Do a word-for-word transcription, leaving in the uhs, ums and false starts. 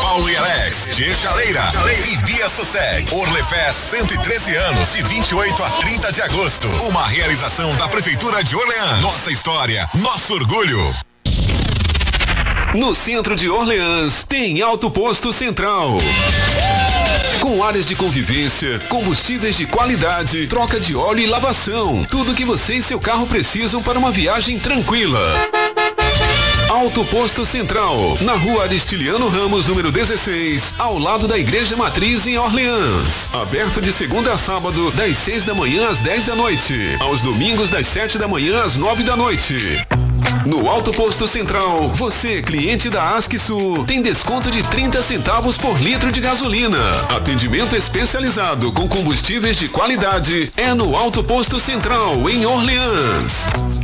Paulo e Alex, de Chaleira e Via Sosseg. Orlefest cento e treze anos, de vinte e oito a trinta de agosto. Uma realização da Prefeitura de Orleans. Nossa história, nosso orgulho. No centro de Orleans tem Alto Posto Central. Com áreas de convivência, combustíveis de qualidade, troca de óleo e lavação. Tudo que você e seu carro precisam para uma viagem tranquila. Alto Posto Central, na rua Aristiliano Ramos, número dezesseis, ao lado da Igreja Matriz em Orleans. Aberto de segunda a sábado, das seis da manhã às dez da noite. Aos domingos, das sete da manhã às nove da noite. No Alto Posto Central, você, cliente da ASCSU, tem desconto de trinta centavos por litro de gasolina. Atendimento especializado com combustíveis de qualidade é no Alto Posto Central, em Orleans.